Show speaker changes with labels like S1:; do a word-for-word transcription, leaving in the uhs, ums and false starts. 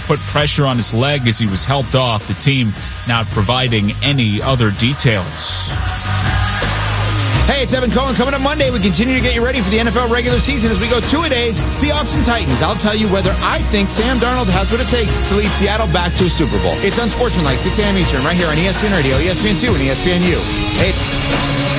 S1: put pressure on his leg as he was helped off. The team not providing any other details.
S2: Hey, it's Evan Cohen. Coming up Monday, we continue to get you ready for the N F L regular season as we go two-a-days, Seahawks and Titans. I'll tell you whether I think Sam Darnold has what it takes to lead Seattle back to a Super Bowl. It's Unsportsmanlike, six a.m. Eastern, right here on E S P N Radio, E S P N two, and E S P N U. Hey.